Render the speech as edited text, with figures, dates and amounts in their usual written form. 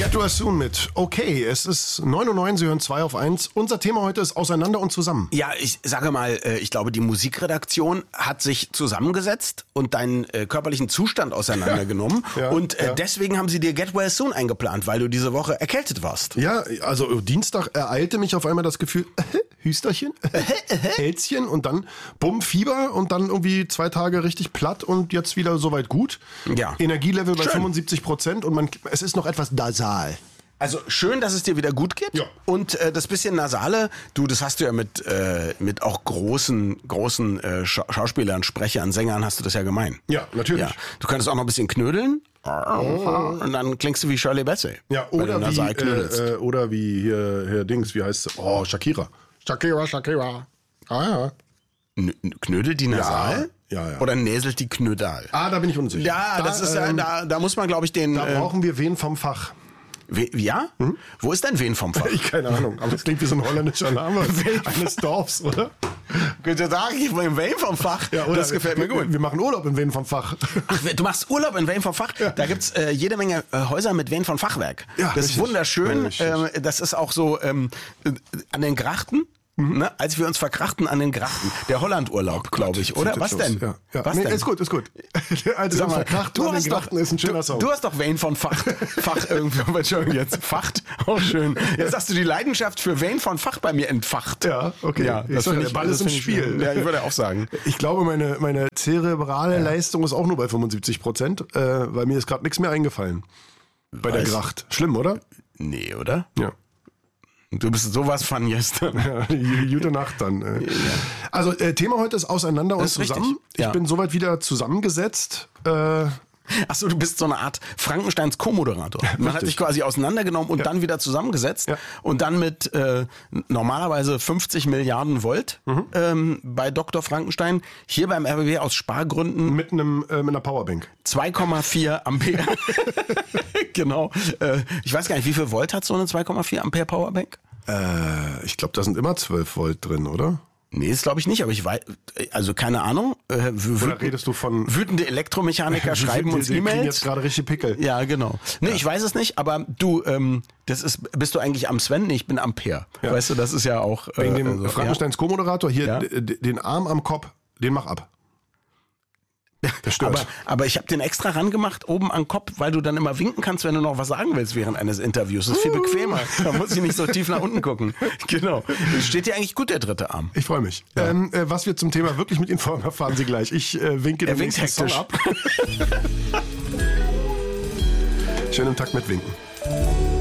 Get Well Soon mit Okay. Es ist 9:09 Uhr, Sie hören 2 auf 1. Unser Thema heute ist Auseinander und zusammen. Ja, ich sage mal, ich glaube, die Musikredaktion hat sich zusammengesetzt und deinen körperlichen Zustand auseinandergenommen. Deswegen haben sie dir Get Well Soon eingeplant, weil du diese Woche erkältet warst. Ja, also Dienstag ereilte mich auf einmal das Gefühl, Hüsterchen, Hälschen und dann bumm, Fieber und dann irgendwie 2 Tage richtig platt und jetzt wieder soweit gut. Ja. Energielevel bei 75% und es ist noch etwas nasal. Also schön, dass es dir wieder gut geht. Ja. Und das bisschen Nasale, das hast du ja mit auch großen Schauspielern, Sprechern, Sängern hast du das ja gemein. Ja, natürlich. Ja. Du könntest auch noch ein bisschen knödeln. Und dann klingst du wie Shirley Bassey. Ja, oder wie hier Dings, wie heißt es? Oh, Shakira. Shakira. Ah ja. Knödelt die nasal? Ja. Oder näselt die knödal? Da bin ich unsicher. Ja, das ist da muss man, glaube ich, den... Da brauchen wir wen vom Fach. Ja? Wo ist denn wen vom Fach? Keine Ahnung, aber das klingt wie so ein holländischer Name eines Dorfs, oder? Könnte sagen, ich bin Wen vom Fach. Ja, oder das gefällt mir gut. Wir machen Urlaub in Wen vom Fach. Ach, du machst Urlaub in Wen vom Fach? Ja. Da gibt's jede Menge Häuser mit Wen von Fachwerk. Ja, das ist wunderschön. Das ist auch so an den Grachten. Ne, als wir uns verkrachten an den Grachten. Der Holland-Urlaub, glaube ich, oder? Was denn? Ja. Was Nee, denn? ist gut. Als wir uns verkrachten an den Grachten ist ein schöner Song. Du hast doch Wayne von Fach irgendwie, Entschuldigung, jetzt Facht, auch schön. Jetzt hast du die Leidenschaft für Wayne von Fach bei mir entfacht. Ja, okay. Ja, der Ball ist im Spiel. Ja, ich würde auch sagen. Ich glaube, meine zerebrale Leistung ist auch nur bei 75%, weil mir ist gerade nichts mehr eingefallen. Bei der Gracht. Schlimm, oder? Nee, oder? Ja. Du bist sowas von gestern. Ja, gute Nacht dann. Ja. Also Thema heute ist Auseinander und zusammen. Ja. Ich bin soweit wieder zusammengesetzt. Achso, du bist so eine Art Frankensteins Co-Moderator. Man hat dich quasi auseinandergenommen und dann wieder zusammengesetzt und dann mit normalerweise 50 Milliarden Volt bei Dr. Frankenstein, hier beim RBB aus Spargründen mit einer Powerbank. 2,4 Ampere. Genau. Ich weiß gar nicht, wie viel Volt hat so eine 2,4 Ampere Powerbank? Ich glaube, da sind immer 12 Volt drin, oder? Nee, das glaube ich nicht, aber ich weiß, also keine Ahnung. Oder redest du von... Wütende Elektromechaniker schreiben uns E-Mails? Die kriegen E-Mails. jetzt gerade richtig Pickel. Ja, genau. Nee, ich weiß es nicht, aber du, bist du eigentlich am Sven? Nee, ich bin am Peer. Ja. Weißt du, das ist ja auch... Wegen dem Frankensteins Co-Moderator, hier den Arm am Kopf, den mach ab. Das stört. Aber ich habe den extra rangemacht, oben am Kopf, weil du dann immer winken kannst, wenn du noch was sagen willst während eines Interviews. Das ist viel bequemer. Da muss ich nicht so tief nach unten gucken. Genau. Steht dir eigentlich gut, der dritte Arm. Ich freue mich. Ja. Was wir zum Thema wirklich mit Ihnen vorhaben, erfahren Sie gleich. Ich winke den nächsten Song ab. Schön im Takt mit Winken.